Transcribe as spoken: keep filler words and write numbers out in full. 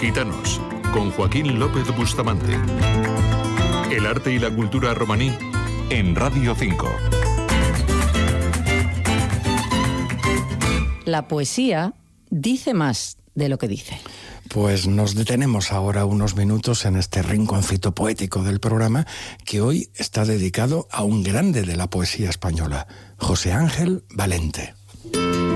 Gitanos, con Joaquín López Bustamante. El arte y la cultura romaní en Radio cinco. La poesía dice más de lo que dice. Pues nos detenemos ahora unos minutos en este rinconcito poético del programa, que hoy está dedicado a un grande de la poesía española, José Ángel Valente.